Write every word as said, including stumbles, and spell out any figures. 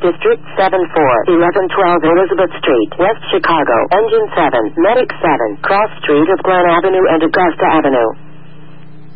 District seven four, eleven twelve Elizabeth Street, West Chicago. Engine seven, Medic seven, Cross Street of Glen Avenue and Augusta Avenue.